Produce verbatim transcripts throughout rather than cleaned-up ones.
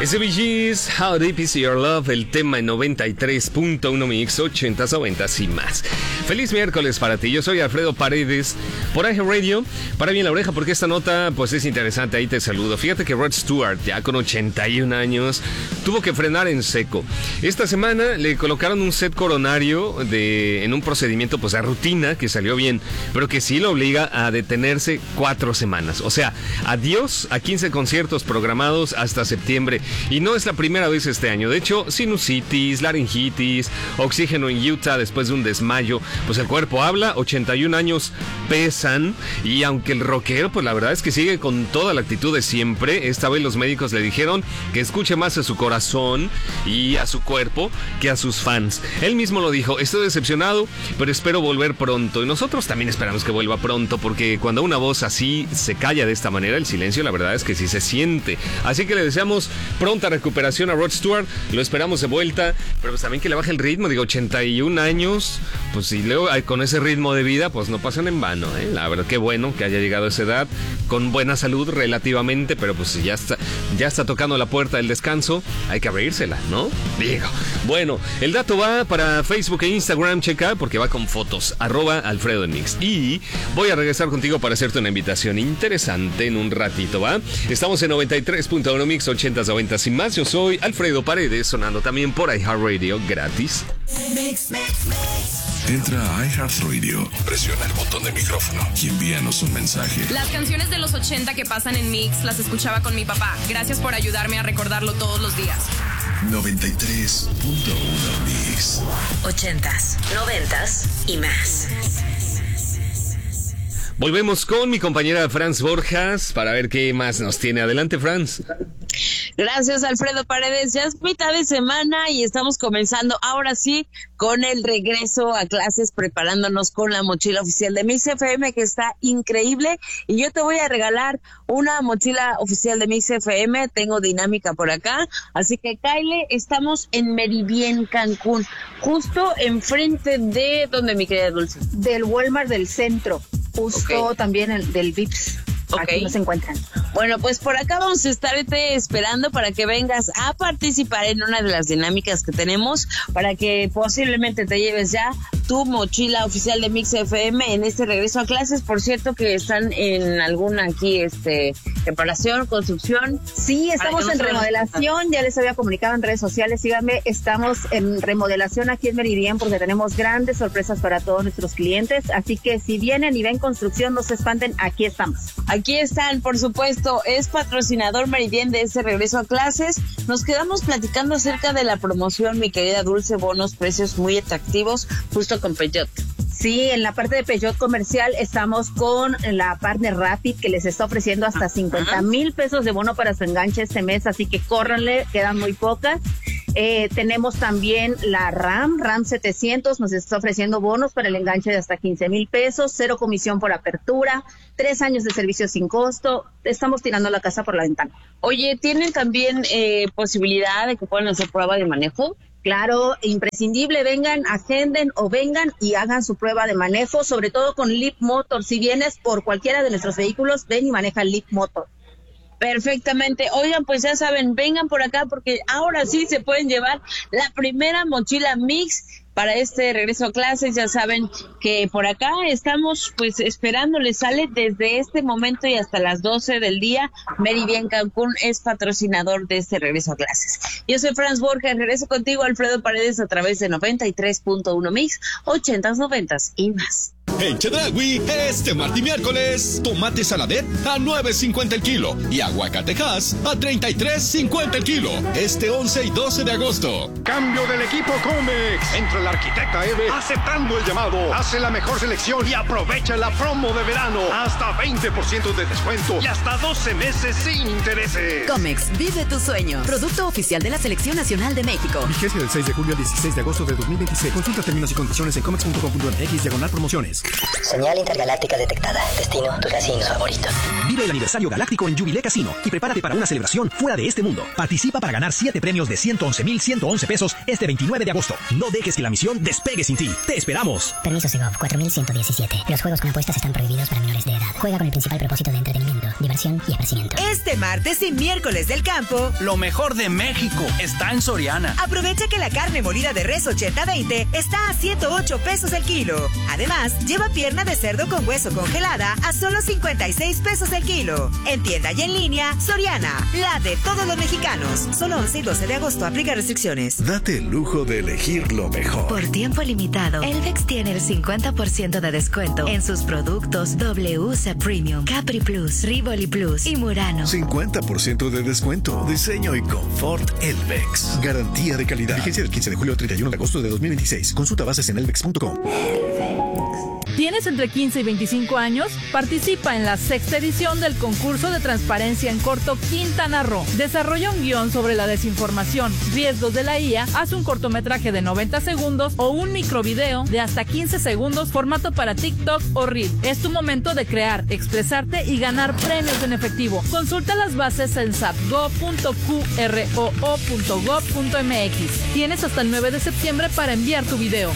Es de Bee Gees, How Deep Is Your Love, el tema en noventa y tres punto uno Mix, ochentas, noventas y más. Feliz miércoles para ti, yo soy Alfredo Paredes, por I Heart Radio. Para bien la oreja porque esta nota pues es interesante, ahí te saludo. Fíjate que Rod Stewart, ya con ochenta y un años, tuvo que frenar en seco. Esta semana le colocaron un set coronario de, en un procedimiento pues a rutina que salió bien, pero que sí lo obliga a detenerse cuatro semanas. O sea, adiós a quince conciertos programados hasta septiembre. Y no es la primera vez este año. De hecho, sinusitis, laringitis, oxígeno en Utah después de un desmayo. Pues el cuerpo habla, ochenta y un años pesan. Y aunque el rockero, pues la verdad es que sigue con toda la actitud de siempre. Esta vez los médicos le dijeron que escuche más a su corazón y a su cuerpo que a sus fans. Él mismo lo dijo, estoy decepcionado, pero espero volver pronto. Y nosotros también esperamos que vuelva pronto, porque cuando una voz así se calla de esta manera, el silencio la verdad es que sí se siente. Así que le deseamos pronta recuperación a Rod Stewart, lo esperamos de vuelta, pero pues también que le baje el ritmo, digo, ochenta y un años, pues si luego con ese ritmo de vida, pues no pasan en vano, ¿eh? La verdad que bueno que haya llegado a esa edad, con buena salud relativamente, pero pues ya está, ya está tocando la puerta del descanso, hay que abrírsela, ¿no? Digo, bueno, el dato va para Facebook e Instagram, checa, porque va con fotos, arroba Alfredo Mix, y voy a regresar contigo para hacerte una invitación interesante en un ratito, ¿va? Estamos en noventa y tres punto uno Mix, ochentas, noventas y más. Yo soy Alfredo Paredes, sonando también por iHeartRadio gratis. Mix, mix, mix. Entra a iHeartRadio, presiona el botón de micrófono y envíanos un mensaje. Las canciones de los ochenta que pasan en Mix las escuchaba con mi papá. Gracias por ayudarme a recordarlo todos los días. noventa y tres punto uno Mix. Ochentas, noventas y más. Volvemos con mi compañera Franz Borjas para ver qué más nos tiene. Adelante, Franz. Gracias, Alfredo Paredes. Ya es mitad de semana y estamos comenzando ahora sí con el regreso a clases, preparándonos con la mochila oficial de Mix F M, que está increíble. Y yo te voy a regalar una mochila oficial de Mix F M. Tengo dinámica por acá. Así que, Kyle, estamos en Meridian, Cancún, justo enfrente de, ¿dónde, mi querida Dulce? Del Walmart del centro, justo okay. También el del Vips. Okay. Aquí nos encuentran. Bueno, pues por acá vamos a estarte esperando para que vengas a participar en una de las dinámicas que tenemos, para que posiblemente te lleves ya tu mochila oficial de Mix F M en este regreso a clases. Por cierto, que están en alguna aquí, este, reparación, construcción. Sí, estamos en remodelación, ya les había comunicado en redes sociales, síganme, estamos en remodelación aquí en Meridian porque tenemos grandes sorpresas para todos nuestros clientes, así que si vienen y ven construcción, no se espanten, aquí estamos. Aquí están, por supuesto, es patrocinador Meridian de este regreso a clases. Nos quedamos platicando acerca de la promoción, mi querida Dulce, bonos, precios muy atractivos, justo con Peugeot. Sí, en la parte de Peugeot comercial estamos con la partner Rapid, que les está ofreciendo hasta cincuenta mil pesos de bono para su enganche este mes, así que córranle, quedan muy pocas. Eh, tenemos también la RAM, RAM setecientos, nos está ofreciendo bonos para el enganche de hasta quince mil pesos, cero comisión por apertura, tres años de servicio sin costo, estamos tirando la casa por la ventana. Oye, ¿tienen también eh, posibilidad de que puedan hacer prueba de manejo? Claro, imprescindible, vengan, agenden o vengan y hagan su prueba de manejo, sobre todo con Leap Motor. Si vienes por cualquiera de nuestros vehículos, ven y maneja Leap Motor. Perfectamente. Oigan, pues ya saben, vengan por acá porque ahora sí se pueden llevar la primera mochila Mix para este regreso a clases. Ya saben que por acá estamos pues esperándoles, sale desde este momento y hasta las doce del día. Meridian Cancún es patrocinador de este regreso a clases. Yo soy Franz Borges, regreso contigo, Alfredo Paredes, a través de noventa y tres punto uno Mix, ochentas, noventas y más. En Chedraui, este martes y miércoles, tomate saladet a nueve cincuenta el kilo y aguacatejas a treinta y tres cincuenta el kilo. Este once y doce de agosto. Cambio del equipo Comex. Entra el arquitecta Eve aceptando el llamado. Hace la mejor selección y aprovecha la promo de verano. Hasta veinte por ciento de descuento y hasta doce meses sin intereses. Comex, vive tu sueño. Producto oficial de la Selección Nacional de México. Vigencia del seis de julio al dieciséis de agosto de dos mil veintiséis. Consulta términos y condiciones en comex punto com punto m x diagonal promociones. Señal intergaláctica detectada. Destino, tu casino favorito. Vive el aniversario galáctico en Jubilé Casino y prepárate para una celebración fuera de este mundo. Participa para ganar siete premios de ciento once mil ciento once pesos este veintinueve de agosto. No dejes que la misión despegue sin ti. ¡Te esperamos! Permiso Segov cuatro mil ciento diecisiete. Los juegos con apuestas están prohibidos para menores de edad. Juega con el principal propósito de entretenimiento, diversión y esparcimiento. Este martes y miércoles del campo, lo mejor de México está en Soriana. Aprovecha que la carne molida de res ochenta veinte está a ciento ocho pesos el kilo. Además, lleva pierna de cerdo con hueso congelada a solo cincuenta y seis pesos el kilo. En tienda y en línea, Soriana, la de todos los mexicanos. Solo once y doce de agosto, aplica restricciones. Date el lujo de elegir lo mejor. Por tiempo limitado, Elvex tiene el cincuenta por ciento de descuento en sus productos W C Premium, Capri Plus, Rivoli Plus y Murano. cincuenta por ciento de descuento. Diseño y confort Elvex. Garantía de calidad. Vigencia del quince de julio al treinta y uno de agosto de dos mil veintiséis. Consulta bases en elvex punto com. ¿Tienes entre quince y veinticinco años? Participa en la sexta edición del concurso de transparencia en corto Quintana Roo. Desarrolla un guión sobre la desinformación, riesgos de la I A, haz un cortometraje de noventa segundos o un microvideo de hasta quince segundos, formato para TikTok o Reel. Es tu momento de crear, expresarte y ganar premios en efectivo. Consulta las bases en sapgo punto qroo punto gov punto mx. Tienes hasta el nueve de septiembre para enviar tu video.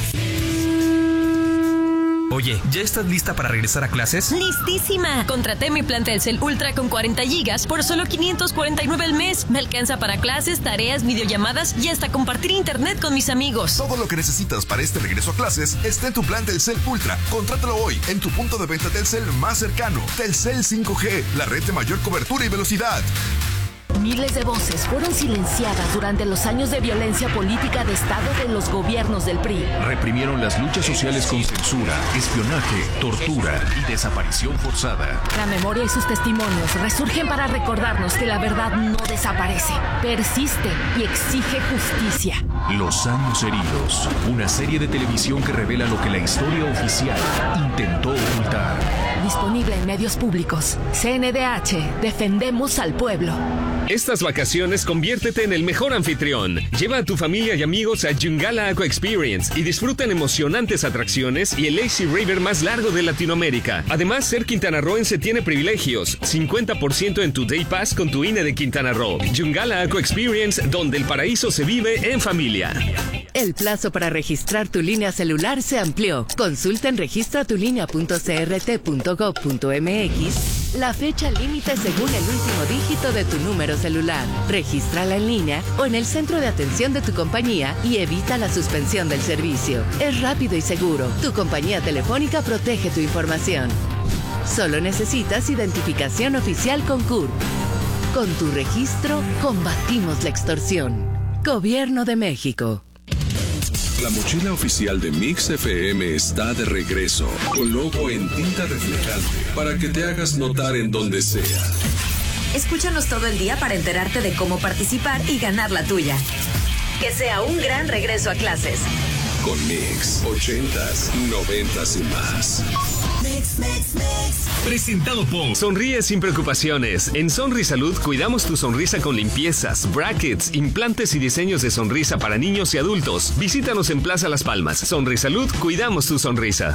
Oye, ¿ya estás lista para regresar a clases? ¡Listísima! Contraté mi plan Telcel Ultra con cuarenta gigas por solo quinientos cuarenta y nueve al mes. Me alcanza para clases, tareas, videollamadas y hasta compartir internet con mis amigos. Todo lo que necesitas para este regreso a clases está en tu plan Telcel Ultra. Contrátalo hoy en tu punto de venta Telcel más cercano. Telcel cinco G, la red de mayor cobertura y velocidad. Miles de voces fueron silenciadas durante los años de violencia política de Estado de los gobiernos del P R I. Reprimieron las luchas sociales con censura, espionaje, tortura y desaparición forzada. La memoria y sus testimonios resurgen para recordarnos que la verdad no desaparece, persiste y exige justicia. Los años heridos, una serie de televisión que revela lo que la historia oficial intentó ocultar. Disponible en medios públicos. C N D H, defendemos al pueblo. Estas vacaciones conviértete en el mejor anfitrión. Lleva a tu familia y amigos a Yungala Aqua Experience y disfruten emocionantes atracciones y el Lazy River más largo de Latinoamérica. Además, ser quintanarroense tiene privilegios. cincuenta por ciento en tu Day Pass con tu I N E de Quintana Roo. Yungala Aqua Experience, donde el paraíso se vive en familia. El plazo para registrar tu línea celular se amplió. Consulta en registra tu línea punto c r t punto gov punto m x la fecha límite según el último dígito de tu número celular. Regístrala en línea o en el centro de atención de tu compañía y evita la suspensión del servicio. Es rápido y seguro. Tu compañía telefónica protege tu información. Solo necesitas identificación oficial con C U R P. Con tu registro, combatimos la extorsión. Gobierno de México. La mochila oficial de Mix F M está de regreso, con logo en tinta reflejante, para que te hagas notar en donde sea. Escúchanos todo el día para enterarte de cómo participar y ganar la tuya. Que sea un gran regreso a clases. Con Mix, ochentas, noventas y más. Mix, mix, mix. Presentado por Sonríe sin preocupaciones. En Sonrisalud cuidamos tu sonrisa con limpiezas, brackets, implantes y diseños de sonrisa para niños y adultos. Visítanos en Plaza Las Palmas. Sonrisalud, cuidamos tu sonrisa.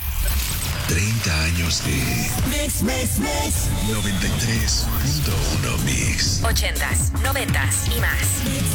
treinta años de Mix, mix, mix. noventa y tres punto uno Mix. ochentas, noventas y más.